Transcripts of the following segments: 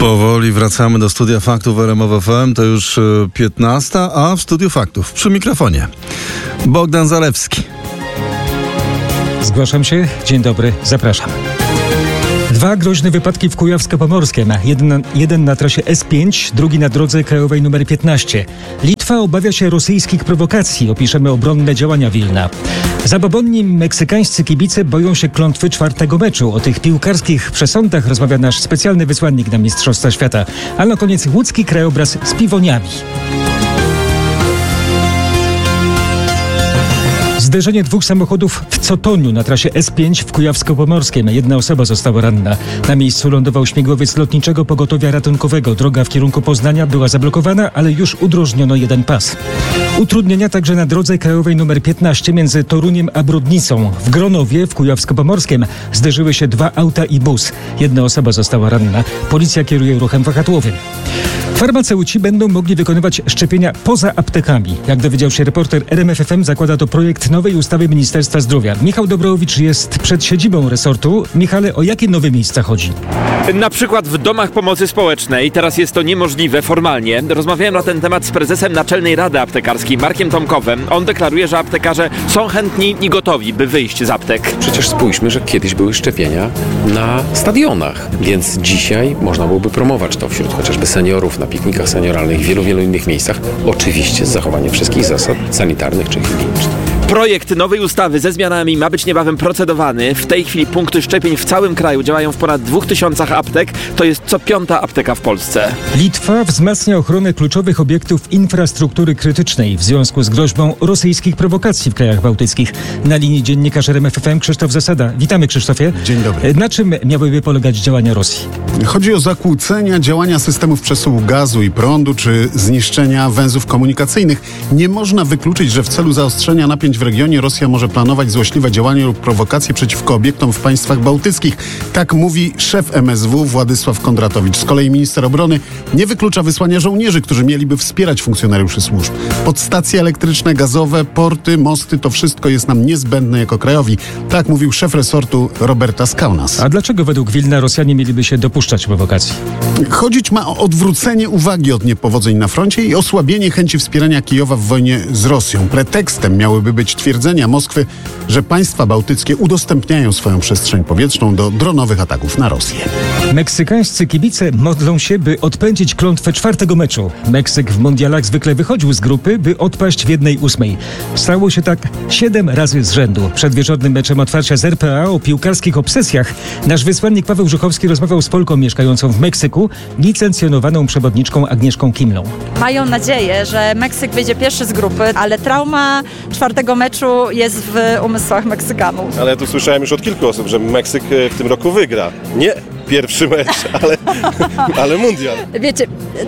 Powoli wracamy do Studia Faktów RMF FM. To już 15, a w Studiu Faktów przy mikrofonie Bogdan Zalewski. Zgłaszam się. Dzień dobry, zapraszam. 2 groźne wypadki w Kujawsko-Pomorskiem. Jeden na trasie S5, drugi na drodze krajowej nr 15. Litwa obawia się rosyjskich prowokacji. Opiszemy obronne działania Wilna. Zabobonni meksykańscy kibice boją się klątwy 4. meczu. O tych piłkarskich przesądach rozmawia nasz specjalny wysłannik na Mistrzostwa Świata. A na koniec łódzki krajobraz z piwoniami. Zderzenie 2 samochodów w Cotoniu na trasie S5 w Kujawsko-Pomorskiem. 1 osoba została ranna. Na miejscu lądował śmigłowiec lotniczego pogotowia ratunkowego. Droga w kierunku Poznania była zablokowana, ale już udrożniono 1 pas. Utrudnienia także na drodze krajowej nr 15 między Toruniem a Brodnicą. W Gronowie w Kujawsko-Pomorskiem zderzyły się 2 auta i bus. 1 osoba została ranna. Policja kieruje ruchem wahadłowym. Farmaceuci będą mogli wykonywać szczepienia poza aptekami. Jak dowiedział się reporter RMF FM, zakłada to projekt nowej ustawy Ministerstwa Zdrowia. Michał Dobrowicz jest przed siedzibą resortu. Michale, o jakie nowe miejsca chodzi? Na przykład w domach pomocy społecznej. Teraz jest to niemożliwe formalnie. Rozmawiałem na ten temat z prezesem Naczelnej Rady Aptekarskiej, Markiem Tomkowem. On deklaruje, że aptekarze są chętni i gotowi, by wyjść z aptek. Przecież spójrzmy, że kiedyś były szczepienia na stadionach, więc dzisiaj można byłoby promować to wśród chociażby seniorów, na piknikach senioralnych i wielu innych miejscach. Oczywiście z zachowaniem wszystkich zasad sanitarnych czy higienicznych. Projekt nowej ustawy ze zmianami ma być niebawem procedowany. W tej chwili punkty szczepień w całym kraju działają w ponad 2000 aptek. To jest co 5. apteka w Polsce. Litwa wzmacnia ochronę kluczowych obiektów infrastruktury krytycznej w związku z groźbą rosyjskich prowokacji w krajach bałtyckich. Na linii dziennikarz RMF FM Krzysztof Zasada. Witamy, Krzysztofie. Dzień dobry. Na czym miałyby polegać działania Rosji? Chodzi o zakłócenia działania systemów przesyłu gazu i prądu czy zniszczenia węzłów komunikacyjnych. Nie można wykluczyć, że w celu zaostrzenia napięć w regionie Rosja może planować złośliwe działania lub prowokacje przeciwko obiektom w państwach bałtyckich. Tak mówi szef MSW Władysław Kondratowicz. Z kolei minister obrony nie wyklucza wysłania żołnierzy, którzy mieliby wspierać funkcjonariuszy służb. Podstacje elektryczne, gazowe, porty, mosty, to wszystko jest nam niezbędne jako krajowi. Tak mówił szef resortu Robertas Kaunas. A dlaczego według Wilna Rosjanie mieliby się dopuszczać prowokacji? Chodzić ma o odwrócenie uwagi od niepowodzeń na froncie i osłabienie chęci wspierania Kijowa w wojnie z Rosją. Pretekstem miałyby być twierdzenia Moskwy, że państwa bałtyckie udostępniają swoją przestrzeń powietrzną do dronowych ataków na Rosję. Meksykańscy kibice modlą się, by odpędzić klątwę 4. meczu. Meksyk w mundialach zwykle wychodził z grupy, by odpaść w 1/8. Stało się tak 7 razy z rzędu. Przed wieczornym meczem otwarcia z RPA o piłkarskich obsesjach nasz wysłannik Paweł Żuchowski rozmawiał z Polką mieszkającą w Meksyku, licencjonowaną przewodniczką Agnieszką Kimlą. Mają nadzieję, że Meksyk wyjdzie pierwszy z grupy, ale trauma 4. meczu jest w umysłach Meksykanów. Ale tu słyszałem już od kilku osób, że Meksyk w tym roku wygra. Nie pierwszy mecz, ale mundial. Wiecie,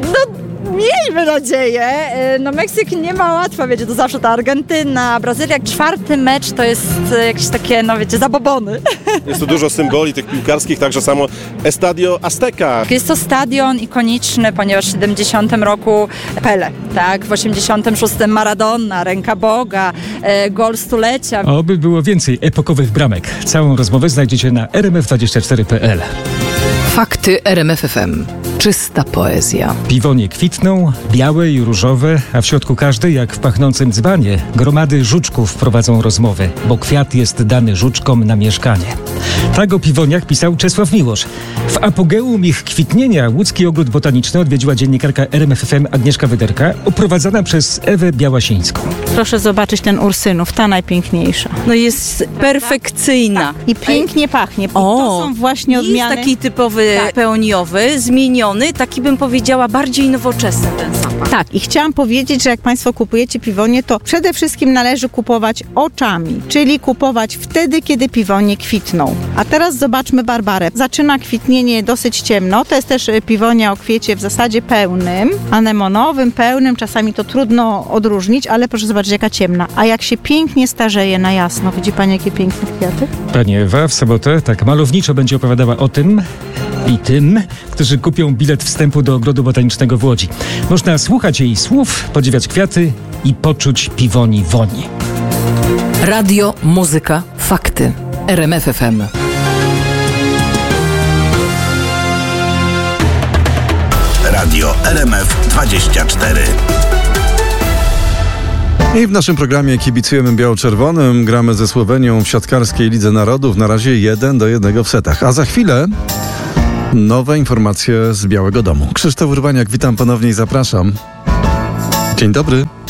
miejmy nadzieję. Meksyk nie ma łatwo, wiecie, to zawsze ta Argentyna, Brazylia. 4. mecz to jest jakieś takie, zabobony. Jest tu dużo symboli tych piłkarskich, także samo Estadio Azteca. Jest to stadion ikoniczny, ponieważ w 70 roku Pele, tak? W 86 Maradona, Ręka Boga, gol stulecia. Oby było więcej epokowych bramek. Całą rozmowę znajdziecie na rmf24.pl. Fakty RMF FM. Czysta poezja. Piwonie kwitną, białe i różowe, a w środku każdej, jak w pachnącym dzbanie, gromady żuczków prowadzą rozmowy, bo kwiat jest dany żuczkom na mieszkanie. Tak o piwoniach pisał Czesław Miłosz. W apogeum ich kwitnienia łódzki ogród botaniczny odwiedziła dziennikarka RMF FM Agnieszka Wyderka, oprowadzana przez Ewę Białasińską. Proszę zobaczyć ten ursynów, ta najpiękniejsza. Jest perfekcyjna. I pięknie pachnie. I to są właśnie odmiany. Jest taki typowy peoniowy, zmieniony, taki bym powiedziała bardziej nowoczesny ten zapach. Tak, i chciałam powiedzieć, że jak Państwo kupujecie piwonie, to przede wszystkim należy kupować oczami, czyli kupować wtedy, kiedy piwonie kwitną. A teraz zobaczmy Barbarę. Zaczyna kwitnienie dosyć ciemno, to jest też piwonia o kwiecie w zasadzie pełnym, anemonowym, pełnym, czasami to trudno odróżnić, ale proszę zobaczyć jaka ciemna. A jak się pięknie starzeje na jasno, widzi Pani jakie piękne kwiaty? Pani Ewa w sobotę tak malowniczo będzie opowiadała o tym i tym, którzy kupią bilet wstępu do Ogrodu Botanicznego w Łodzi. Można słuchać jej słów, podziwiać kwiaty i poczuć piwoni woni. Radio, muzyka, fakty. RMF FM. Radio RMF24. I w naszym programie kibicujemy biało-czerwonym. Gramy ze Słowenią w siatkarskiej Lidze Narodów. Na razie 1-1 w setach. A za chwilę nowe informacje z Białego Domu. Krzysztof Urbaniak, witam ponownie i zapraszam. Dzień dobry.